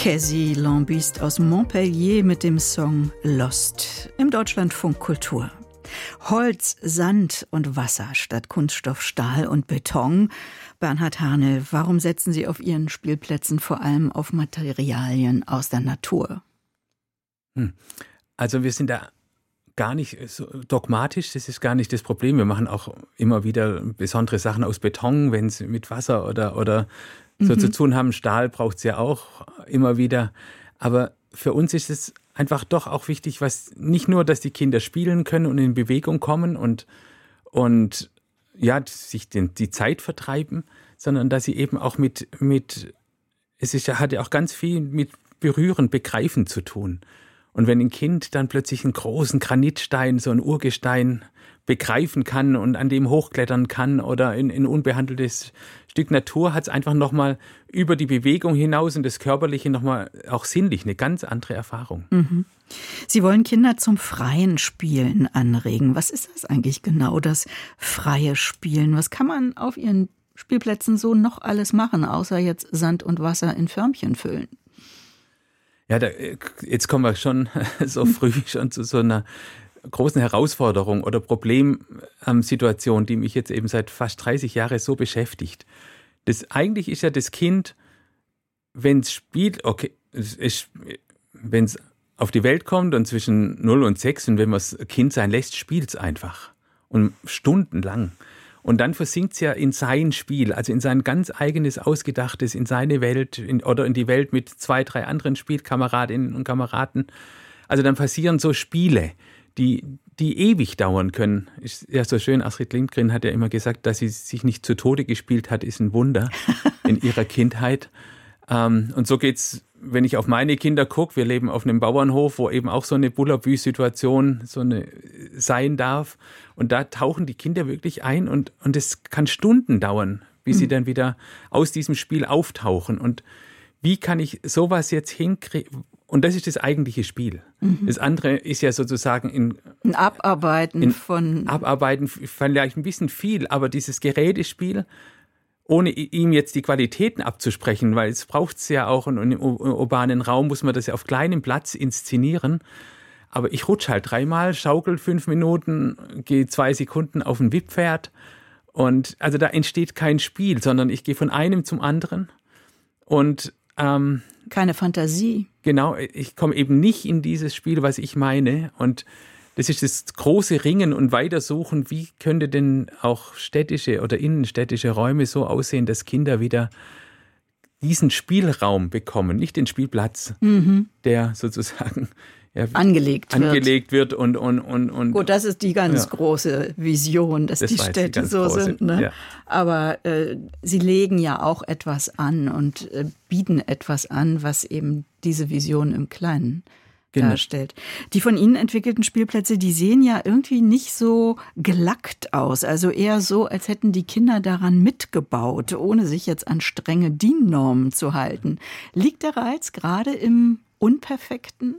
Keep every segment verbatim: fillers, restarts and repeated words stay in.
Cassie Lambiste aus Montpellier mit dem Song Lost im Deutschlandfunk Kultur. Holz, Sand und Wasser statt Kunststoff, Stahl und Beton. Bernhard Harnel, warum setzen Sie auf Ihren Spielplätzen vor allem auf Materialien aus der Natur? Hm. Also wir sind da gar nicht so dogmatisch, das ist gar nicht das Problem. Wir machen auch immer wieder besondere Sachen aus Beton, wenn es mit Wasser oder, oder so mhm. zu tun haben. Stahl braucht es ja auch immer wieder. Aber für uns ist es einfach doch auch wichtig, was nicht nur, dass die Kinder spielen können und in Bewegung kommen und, und ja, sich den, die Zeit vertreiben, sondern dass sie eben auch mit, mit es ist, hat ja auch ganz viel mit Berühren, Begreifen zu tun. Und wenn ein Kind dann plötzlich einen großen Granitstein, so ein Urgestein begreifen kann und an dem hochklettern kann oder in ein unbehandeltes Stück Natur, hat es einfach nochmal über die Bewegung hinaus und das Körperliche nochmal auch sinnlich eine ganz andere Erfahrung. Mhm. Sie wollen Kinder zum freien Spielen anregen. Was ist das eigentlich genau, das freie Spielen? Was kann man auf Ihren Spielplätzen so noch alles machen, außer jetzt Sand und Wasser in Förmchen füllen? Ja, da, jetzt kommen wir schon so früh schon zu so einer großen Herausforderung oder Problemsituation, die mich jetzt eben seit fast dreißig Jahren so beschäftigt. Das, eigentlich ist ja das Kind, wenn es spielt, okay, wenn es auf die Welt kommt und zwischen null und sechs und wenn man das Kind sein lässt, spielt es einfach und stundenlang. Und dann versinkt es ja in sein Spiel, also in sein ganz eigenes Ausgedachtes, in seine Welt in, oder in die Welt mit zwei, drei anderen Spielkameradinnen und Kameraden. Also dann passieren so Spiele, die, die ewig dauern können. Ist ja so schön, Astrid Lindgren hat ja immer gesagt, dass sie sich nicht zu Tode gespielt hat, ist ein Wunder in ihrer Kindheit. Ähm, und so geht's, wenn ich auf meine Kinder gucke, wir leben auf einem Bauernhof, wo eben auch so eine Bullabü-Situation so eine sein darf. Und da tauchen die Kinder wirklich ein und, und es kann Stunden dauern, bis mhm. sie dann wieder aus diesem Spiel auftauchen. Und wie kann ich sowas jetzt hinkriegen? Und das ist das eigentliche Spiel. Mhm. Das andere ist ja sozusagen in, ein Abarbeiten in von... Abarbeiten vielleicht ein bisschen viel, aber dieses Gerätespiel, ohne ihm jetzt die Qualitäten abzusprechen, weil es braucht es ja auch, und im urbanen Raum muss man das ja auf kleinem Platz inszenieren. Aber ich rutsche halt dreimal, schaukel fünf Minuten, gehe zwei Sekunden auf ein Wipppferd. Und also da entsteht kein Spiel, sondern ich gehe von einem zum anderen. Und ähm, keine Fantasie. Genau, ich komme eben nicht in dieses Spiel, was ich meine. Und das ist das große Ringen und Weitersuchen, wie könnte denn auch städtische oder innenstädtische Räume so aussehen, dass Kinder wieder diesen Spielraum bekommen, nicht den Spielplatz, mhm. der sozusagen ja, angelegt, angelegt wird. wird und, und, und, und Gut, das ist die ganz ja. große Vision, dass das die Städte die so große, sind. Ne? Ja. Aber äh, sie legen ja auch etwas an und äh, bieten etwas an, was eben diese Vision im Kleinen genau. darstellt. Die von Ihnen entwickelten Spielplätze, die sehen ja irgendwie nicht so gelackt aus. Also eher so, als hätten die Kinder daran mitgebaut, ohne sich jetzt an strenge D I N-Normen zu halten. Liegt der Reiz gerade im Unperfekten?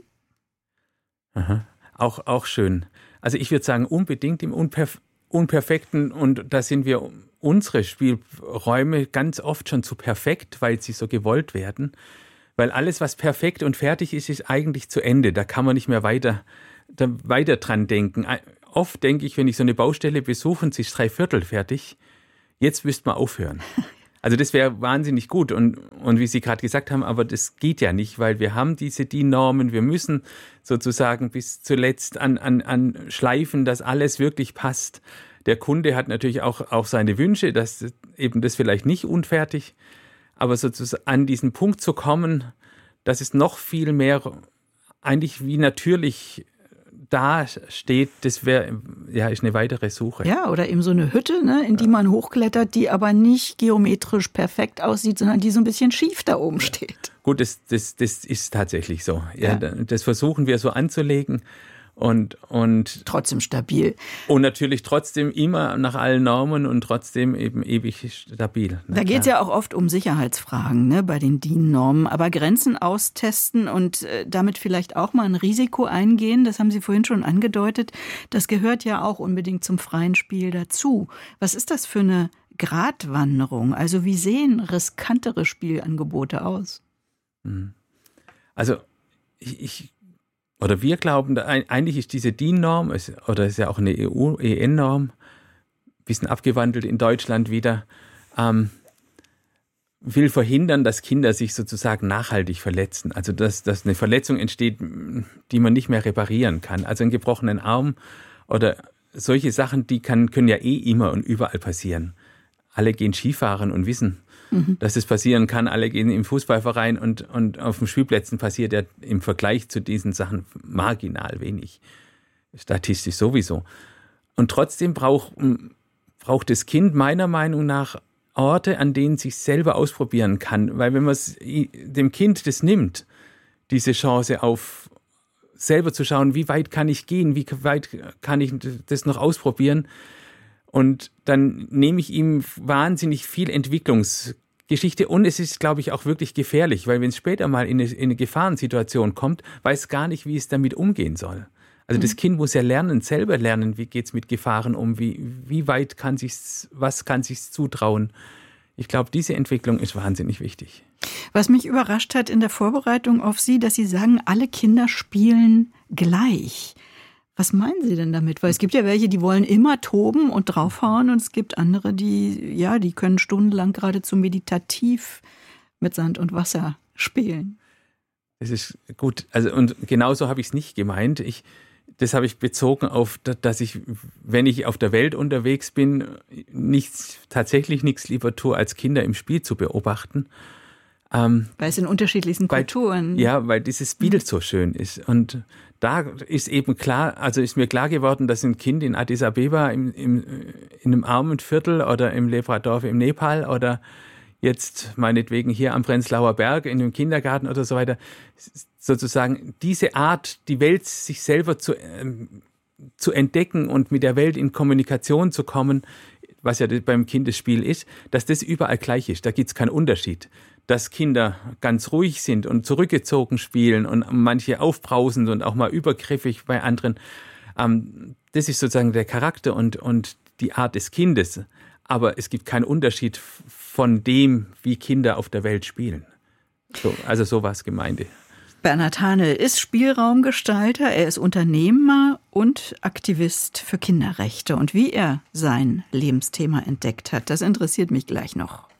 Aha. Auch, auch schön. Also ich würde sagen, unbedingt im Unperf- Unperfekten, und da sind wir unsere Spielräume ganz oft schon zu perfekt, weil sie so gewollt werden. Weil alles, was perfekt und fertig ist, ist eigentlich zu Ende. Da kann man nicht mehr weiter, da weiter dran denken. Oft denke ich, wenn ich so eine Baustelle besuche und sie ist drei Viertel fertig, jetzt müsste man aufhören. Also das wäre wahnsinnig gut. Und, und wie Sie gerade gesagt haben, aber das geht ja nicht, weil wir haben diese D I N-Normen. Wir müssen sozusagen bis zuletzt an, an, an schleifen, dass alles wirklich passt. Der Kunde hat natürlich auch, auch seine Wünsche, dass eben das vielleicht nicht unfertig, aber sozusagen an diesen Punkt zu kommen, dass es noch viel mehr eigentlich wie natürlich da steht, das wäre ja ist eine weitere Suche. Ja, oder eben so eine Hütte, ne, in die man hochklettert, die aber nicht geometrisch perfekt aussieht, sondern die so ein bisschen schief da oben ja. steht. Gut, das, das, das ist tatsächlich so. Ja, ja. Das versuchen wir so anzulegen. Und, und trotzdem stabil. Und natürlich trotzdem immer nach allen Normen und trotzdem eben ewig stabil. Da geht es ja auch oft um Sicherheitsfragen, ne, bei den D I N-Normen. Aber Grenzen austesten und äh, damit vielleicht auch mal ein Risiko eingehen, das haben Sie vorhin schon angedeutet, das gehört ja auch unbedingt zum freien Spiel dazu. Was ist das für eine Gratwanderung? Also wie sehen riskantere Spielangebote aus? Mhm. Also ich, ich oder wir glauben, eigentlich ist diese D I N-Norm, oder ist ja auch eine E U-E N-Norm, ein bisschen abgewandelt in Deutschland wieder, ähm, will verhindern, dass Kinder sich sozusagen nachhaltig verletzen. Also dass, dass eine Verletzung entsteht, die man nicht mehr reparieren kann. Also einen gebrochenen Arm oder solche Sachen, die kann, können ja eh immer und überall passieren. Alle gehen Skifahren und wissen, mhm. dass es passieren kann. Alle gehen im Fußballverein und, und auf den Spielplätzen passiert ja im Vergleich zu diesen Sachen marginal wenig. Statistisch sowieso. Und trotzdem braucht, braucht das Kind meiner Meinung nach Orte, an denen sich selber ausprobieren kann. Weil wenn man dem Kind das nimmt, diese Chance auf selber zu schauen, wie weit kann ich gehen, wie weit kann ich das noch ausprobieren, und dann nehme ich ihm wahnsinnig viel Entwicklungsgeschichte, und es ist, glaube ich, auch wirklich gefährlich, weil wenn es später mal in eine, in eine Gefahrensituation kommt, weiß gar nicht, wie es damit umgehen soll. Also das Kind muss ja lernen, selber lernen, wie geht's mit Gefahren um, wie, wie weit kann sich's, was kann sich's zutrauen. Ich glaube, diese Entwicklung ist wahnsinnig wichtig. Was mich überrascht hat in der Vorbereitung auf Sie, dass Sie sagen, alle Kinder spielen gleich. Was meinen Sie denn damit? Weil es gibt ja welche, die wollen immer toben und draufhauen, und es gibt andere, die, ja, die können stundenlang geradezu meditativ mit Sand und Wasser spielen. Das ist gut. Also, und genauso habe ich es nicht gemeint. Ich Das habe ich bezogen auf, dass ich, wenn ich auf der Welt unterwegs bin, nichts, tatsächlich nichts lieber tue, als Kinder im Spiel zu beobachten. Ähm, weil es in unterschiedlichsten weil, Kulturen. Ja, weil dieses Bild so schön ist. Und da ist eben klar, also ist mir klar geworden, dass ein Kind in Addis Abeba im, im, in einem armen Viertel oder im Lepradorf im Nepal oder jetzt meinetwegen hier am Prenzlauer Berg in einem Kindergarten oder so weiter, sozusagen diese Art, die Welt sich selber zu, ähm, zu entdecken und mit der Welt in Kommunikation zu kommen, was ja beim Kindesspiel ist, dass das überall gleich ist. Da gibt es keinen Unterschied. Dass Kinder ganz ruhig sind und zurückgezogen spielen und manche aufbrausend und auch mal übergriffig bei anderen. Ähm, das ist sozusagen der Charakter und, und die Art des Kindes. Aber es gibt keinen Unterschied von dem, wie Kinder auf der Welt spielen. So, also so war es gemeint. Bernhard Hanel ist Spielraumgestalter, er ist Unternehmer und Aktivist für Kinderrechte. Und wie er sein Lebensthema entdeckt hat, das interessiert mich gleich noch.